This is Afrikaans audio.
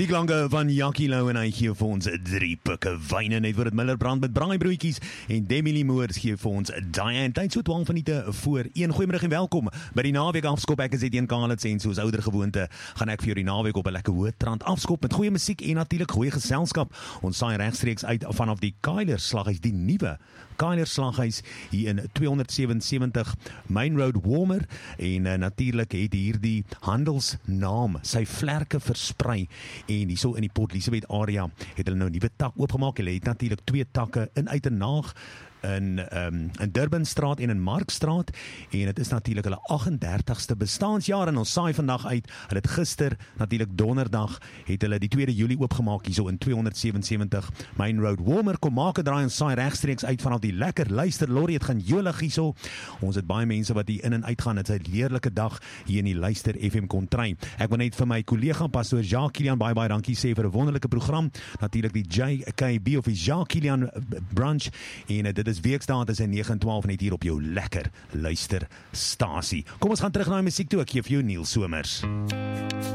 Die klanke van Jackie Lou en hy gee vir ons 3 pikke wyne net voor het Miller brand met braaibroodjies en Demi Lee Moore gee vir ons Diane. Tyd so 12 minute voor 1. Goeiemiddag en welkom by die naweek afskop. Ek is Etienne Kalitz en soos ouer gewoonte gaan ek vir jou die naweek op 'n lekker hoë trant afskop met goeie musiek en natuurlik goeie geselskap. Ons saai regstreeks uit vanaf die Keiler Slaghuis, die nuwe Keiler Slaghuis hier in 277 Main Road Warmer en natuurlik het hierdie handelsnaam sy vlerke versprei en hierso in die Port Elizabeth area het hulle nou 'n nuwe tak oopgemaak. Hulle het natuurlik 2 takke in Uitenhaag in Durbanstraat en in Markstraat en dit is natuurlik hulle 38ste bestaансjaar en ons saai vandag uit. Hulle het gister, natuurlik donderdag, het hulle die 2 Julie oopgemaak hierso in 277 Main Road Warmer. Kom maak 'n draai en saai regstreeks uit vanaf die lekker luister lorry. Het gaan jolig hierso. Ons het baie mense wat hier in en uit gaan. Dit is 'n heerlike dag hier in die Luister FM Kontrein. Ek wil net vir my kollega pastoor Jacques Kilian baie dankie sê vir 'n wonderlike program. Natuurlik die JKB of die Jacques Kilian brunch en dit is weekdae tussen 9 en 12 net hier op jou lekker luisterstasie. Kom ons gaan terug na die musiek toe. Ek gee vir jou Neil Somers.